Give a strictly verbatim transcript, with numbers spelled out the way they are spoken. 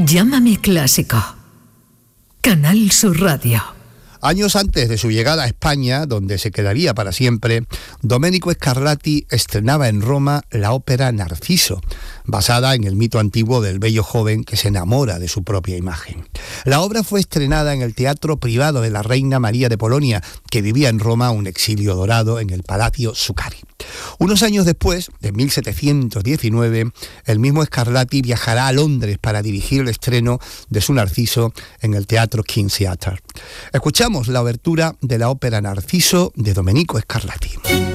Llámame clásico. Canal Sur Radio. Años antes de su llegada a España, donde se quedaría para siempre, Domenico Scarlatti estrenaba en Roma la ópera Narciso, basada en el mito antiguo del bello joven que se enamora de su propia imagen. La obra fue estrenada en el teatro privado de la reina María de Polonia, que vivía en Roma un exilio dorado en el Palacio Zuccari. Unos años después, de mil setecientos diecinueve, el mismo Scarlatti viajará a Londres para dirigir el estreno de su Narciso en el Teatro King's Theatre. Escuchamos la obertura de la ópera Narciso de Domenico Scarlatti.